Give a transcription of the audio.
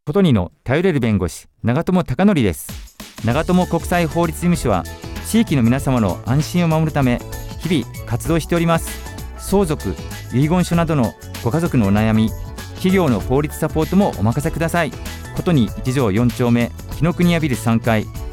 ことにの頼れる弁護士長友貴則です。長友国際法律事務所は地域の皆様の安心を守るため日々活動しております。相続、遺言書などのご家族のお悩み、企業の法律サポートもお任せください。ことに一条4丁目紀ノ国屋ビル3階